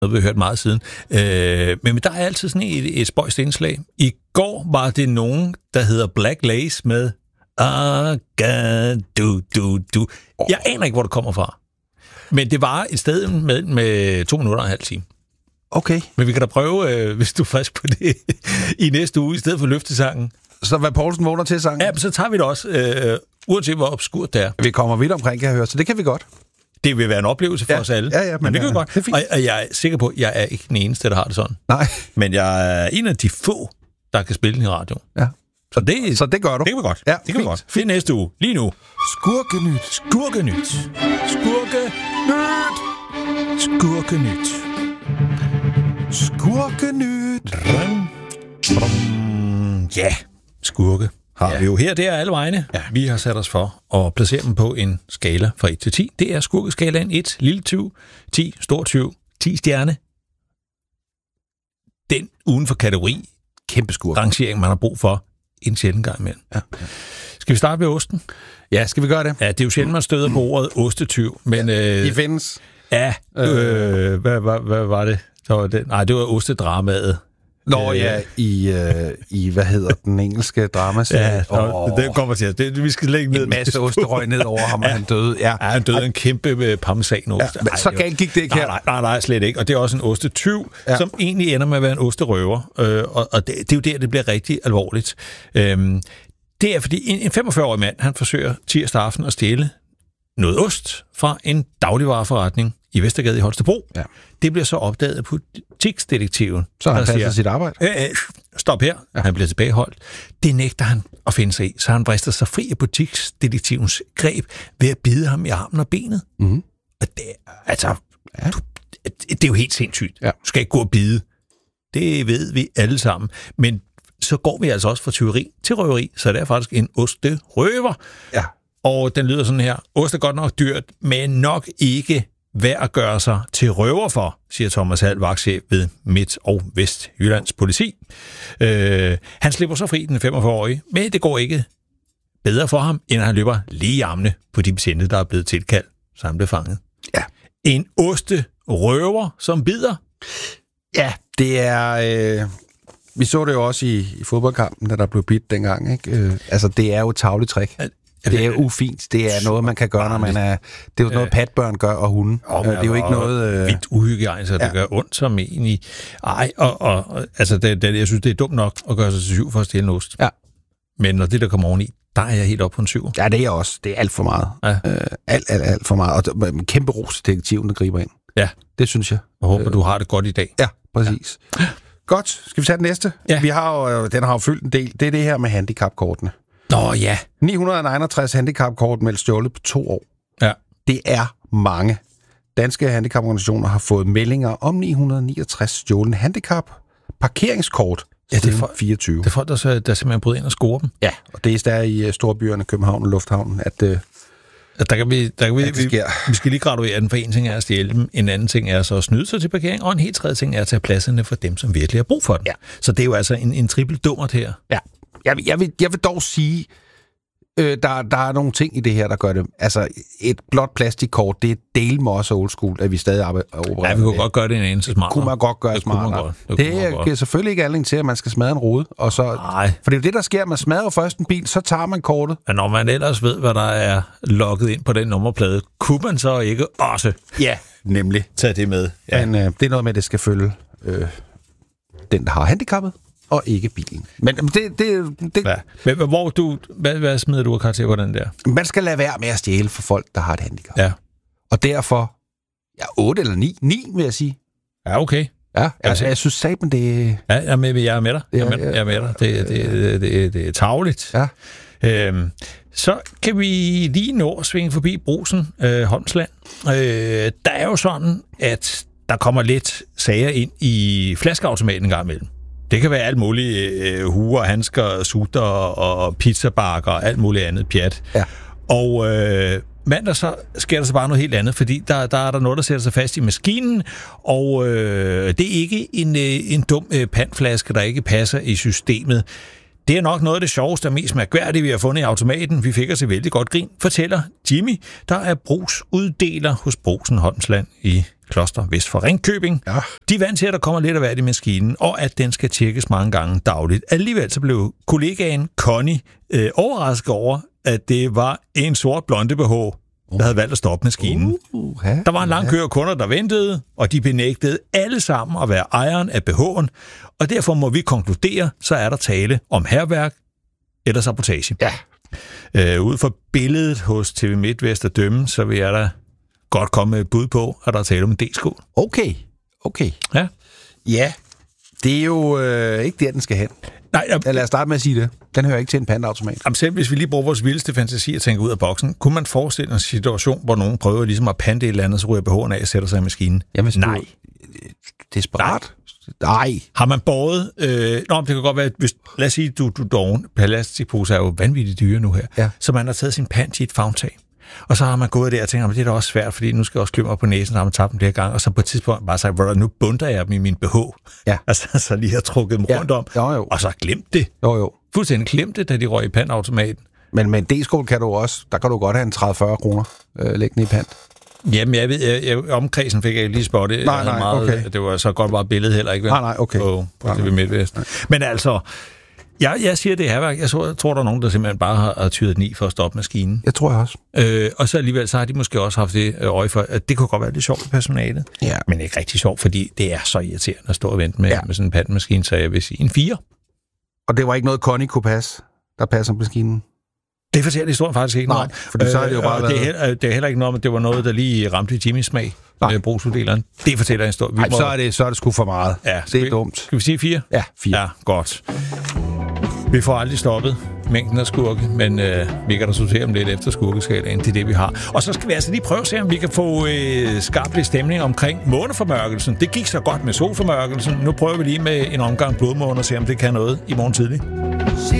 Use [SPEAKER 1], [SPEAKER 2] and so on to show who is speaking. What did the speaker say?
[SPEAKER 1] noget, vi har hørt meget siden. Men der er altid sådan et spøjst indslag. I går var det nogen, der hedder Black Lace med du. Jeg aner ikke, hvor det kommer fra. Men det var et sted med 2 minutter og en halv time.
[SPEAKER 2] Okay.
[SPEAKER 1] Men vi kan da prøve, hvis du er frisk på det, i næste uge, i stedet for løftesangen.
[SPEAKER 2] Så hvad Poulsen vågner til sangen?
[SPEAKER 1] Ja, så tager vi det også, uanset hvor obskurt det er.
[SPEAKER 2] Vi kommer vidt omkring, kan jeg høre, så det kan vi godt.
[SPEAKER 1] Det vil være en oplevelse for os alle.
[SPEAKER 2] Ja,
[SPEAKER 1] men det kan vi godt. Og jeg er sikker på, at jeg er ikke den eneste, der har det sådan.
[SPEAKER 2] Nej.
[SPEAKER 1] Men jeg er en af de få, der kan spille den i radio.
[SPEAKER 2] Ja.
[SPEAKER 1] Så det
[SPEAKER 2] gør du.
[SPEAKER 1] Det kan vi godt.
[SPEAKER 2] Ja,
[SPEAKER 1] det kan vi godt. Det er næste uge. Lige nu.
[SPEAKER 2] Skurkenyt.
[SPEAKER 1] Ja, skurke har vi jo her. Det er alle vegne. Ja. Vi har sat os for at placere dem på en skala fra 1 til 10. Det er skurkeskalaen 1, lille 20, 10, stor 20, 10 stjerne. Den uden for kategori,
[SPEAKER 2] kæmpe skurk.
[SPEAKER 1] Rangering, man har brug for en sjældent gang imellem. Ja. Skal vi starte med osten?
[SPEAKER 2] Ja, skal vi gøre det?
[SPEAKER 1] Ja, det er jo sjældent, man støder på ordet ostetyv, men...
[SPEAKER 2] de findes.
[SPEAKER 1] Ja, hvad var det? Nej, det var ostedramaet.
[SPEAKER 2] Nå ja, i hvad hedder den engelske dramaserie?
[SPEAKER 1] Ja, det kommer til. Vi skal lægge ned.
[SPEAKER 2] En masse osterøg ned over ham, og han døde. Ja,
[SPEAKER 1] han døde en kæmpe parmesanost.
[SPEAKER 2] Ja, så galt gik det ikke her.
[SPEAKER 1] Nej, slet ikke. Og det er også en ostetyv, som egentlig ender med at være en osterøver. Og det er jo der, det bliver rigtig alvorligt. Det er fordi en 45-årig mand, han forsøger tirsdag aften at stjæle noget ost fra en dagligvareforretning i Vestergade i Holstebro. Ja. Det bliver så opdaget af butiksdetektiven.
[SPEAKER 2] Så han passer sit arbejde.
[SPEAKER 1] Stop her. Ja. Han bliver tilbageholdt. Det nægter han at finde sig i, så han brister sig fri af butiksdetektivens greb ved at bide ham i armen og benet. Mm-hmm. Og det, det er jo helt sindssygt. Ja. Du skal ikke gå og bide. Det ved vi alle sammen. Men så går vi altså også fra tyveri til røveri, så det er faktisk en osterøver. Ja. Og den lyder sådan her. Ost er godt nok dyrt, men nok ikke værd at gøre sig til røver for, siger Thomas Hall, vagtchef ved Midt- og Vestjyllands politi. Han slipper så fri, den 45-årige, men det går ikke bedre for ham, end han løber lige i armene på de betjente, der er blevet tilkaldt, så han blev fanget. Ja. En osterøver, som bider.
[SPEAKER 2] Ja, det er... vi så det jo også i fodboldkampen, da der blev bidt dengang, ikke? Altså, det er jo et tarveligt trick. Det er ufint. Det er noget, man kan gøre, når man er... Det er jo noget, patbørn gør, og hunde. Det er jo ikke noget...
[SPEAKER 1] Vildt uhygiejnisk, det gør ondt som egentlig. Altså, jeg synes, det er dumt nok at gøre sig til 7 for at stjæle en ost. Ja. Men når det, der kommer oveni, der er jeg helt oppe på en 7.
[SPEAKER 2] Ja, det er jeg også. Det er alt for meget. Ja. Alt for meget. Og en kæmpe ros til detektiven, der griber ind.
[SPEAKER 1] Ja.
[SPEAKER 2] Det synes jeg.
[SPEAKER 1] Jeg håber, du har det godt i dag.
[SPEAKER 2] Ja, præcis. Ja. Godt. Skal vi tage den næste? Ja. Den har jo fyldt en del. Det er det her med handicapkortene.
[SPEAKER 1] Nå ja.
[SPEAKER 2] 961 handicapkort meldt stjålet på 2 år. Ja. Det er mange. Danske handicaporganisationer har fået meldinger om 969 stjålne handicap-parkeringskort siden 24.
[SPEAKER 1] Det er folk, der simpelthen bryder ind og scorer dem.
[SPEAKER 2] Ja, og det er der i storbyerne, København og Lufthavnen, at
[SPEAKER 1] der kan vi skal lige graduere den, for en ting er at stjæle dem, en anden ting er så at snyde sig til parkering, og en helt tredje ting er at tage pladserne for dem, som virkelig har brug for dem. Ja. Så det er jo altså en trippel dummert her. Ja.
[SPEAKER 2] Jeg vil dog sige, der er nogle ting i det her, der gør det. Altså, et blåt plastikkort, det er del med også old school, at vi stadig opererer.
[SPEAKER 1] Ja, vi kunne godt gøre det en anelse smartere.
[SPEAKER 2] Kunne man godt gøre smartere. Det giver selvfølgelig ikke anledning til, at man skal smadre en rude. Og så, for det er jo det, der sker. Man smadrer først en bil, så tager man kortet.
[SPEAKER 1] Men når man ellers ved, hvad der er logget ind på den nummerplade, kunne man så ikke også
[SPEAKER 2] nemlig
[SPEAKER 1] tage det med?
[SPEAKER 2] Ja. Men det er noget med, at det skal følge den, der har handicappet, og ikke bilen. Men
[SPEAKER 1] hvad smider du af karakter på den der?
[SPEAKER 2] Man skal lade være med at stjæle for folk, der har et handicap. Ja. Og derfor, 8 eller 9. 9, vil jeg sige.
[SPEAKER 1] Ja, okay.
[SPEAKER 2] Ja, altså, jeg synes satme, det...
[SPEAKER 1] Ja, jeg er med dig. Jeg er med dig. Det er tarveligt. Ja. Så kan vi lige nå at svinge forbi Brugsen, Holmsland. Der er jo sådan, at der kommer lidt sager ind i flaskeautomaten en gang imellem. Det kan være alt muligt huer, handsker, sutter og pizzabakker og alt muligt andet pjat. Ja. Og mandag så sker der så bare noget helt andet, fordi der er der noget, der sætter sig fast i maskinen, og det er ikke en dum pantflaske, der ikke passer i systemet. Det er nok noget af det sjoveste og mest mærkværdige, vi har fundet i automaten. Vi fik os et vældig godt grin, fortæller Jimmy, der er brugsuddeler hos Brugsen Holmsland i Kloster vest for Ringkøbing.
[SPEAKER 2] Ja.
[SPEAKER 1] De er vant til, at der kommer lidt af hvert i maskinen, og at den skal tjekkes mange gange dagligt. Alligevel så blev kollegaen Connie overrasket over, at det var en sort blonde BH, der havde valgt at stoppe maskinen. Der var en lang kø af kunder, der ventede, og de benægtede alle sammen at være ejeren af BH'en, og derfor må vi konkludere, så er der tale om hærværk eller sabotage.
[SPEAKER 2] Ja.
[SPEAKER 1] Ud fra billedet hos TV MidtVest at dømme, så vil jeg da godt komme med et bud på, at der er tale om en D-skål.
[SPEAKER 2] Okay.
[SPEAKER 1] Ja.
[SPEAKER 2] Ja, det er jo ikke der, den skal hen.
[SPEAKER 1] Nej,
[SPEAKER 2] lad os starte med at sige det. Den hører ikke til en panteautomat.
[SPEAKER 1] Jamen selv hvis vi lige bruger vores vildeste fantasi og tænker ud af boksen, kunne man forestille en situation, hvor nogen prøver ligesom at pante et eller andet, så ryger BH'en af og sætter sig i maskinen?
[SPEAKER 2] Jamen,
[SPEAKER 1] nej.
[SPEAKER 2] Desperat? Nej.
[SPEAKER 1] Har man båret... det kan godt være, hvis, lad os sige, du doven. Plastikposer er jo vanvittigt dyre nu her.
[SPEAKER 2] Ja.
[SPEAKER 1] Så man har taget sin pant i et favntag. Og så har man gået der og tænkt, det er da også svært, fordi nu skal jeg også klø mig på næsen, så har man tabt dem flere gange. Og så på et tidspunkt bare sagt, nu bunder jeg dem i min BH.
[SPEAKER 2] Ja.
[SPEAKER 1] Altså, så lige har trukket dem rundt om.
[SPEAKER 2] Jo.
[SPEAKER 1] Og så glemt det.
[SPEAKER 2] Jo.
[SPEAKER 1] Fuldstændig glemt det, da de røg i pantautomaten.
[SPEAKER 2] Men med en D-skål kan du også, der kan du godt have en 30-40 kroner liggende i pant.
[SPEAKER 1] Jamen, jeg ved, omkredsen fik jeg lige spottet.
[SPEAKER 2] Nej, okay.
[SPEAKER 1] Det var så godt bare billedet heller ikke.
[SPEAKER 2] Nej, okay.
[SPEAKER 1] På TV MidtVest. Men altså, jeg siger, det er hærværk. Jeg tror, der er nogen, der simpelthen bare har tyret den i for at stoppe maskinen.
[SPEAKER 2] Jeg tror jeg også.
[SPEAKER 1] Og så alligevel, så har de måske også haft det øje for, at det kunne godt være lidt sjovt for personalet.
[SPEAKER 2] Ja.
[SPEAKER 1] Men ikke rigtig sjovt, fordi det er så irriterende at stå og vente med sådan en pantmaskine, så jeg vil sige en 4.
[SPEAKER 2] Og det var ikke noget, Connie kunne passe, der passer på maskinen?
[SPEAKER 1] Det fortæller historien faktisk ikke noget.
[SPEAKER 2] Nej, fordi så er det jo bare
[SPEAKER 1] det er heller ikke noget, men det var noget, der lige ramte Jimmys smag med brugsuddeleren. Det fortæller historien.
[SPEAKER 2] Nej, så er det sgu for meget.
[SPEAKER 1] Ja,
[SPEAKER 2] det er dumt.
[SPEAKER 1] Skal vi sige 4?
[SPEAKER 2] Ja, 4.
[SPEAKER 1] Ja, godt. Vi får aldrig stoppet mængden af skurke, men vi kan da sortere dem lidt efter skurkeskalaen. Det er det, vi har. Og så skal vi altså lige prøve at se, om vi kan få skabt lidt stemning omkring måneformørkelsen. Det gik så godt med solformørkelsen. Nu prøver vi lige med en omgang blodmåne og se, om det kan noget i morgen tidlig.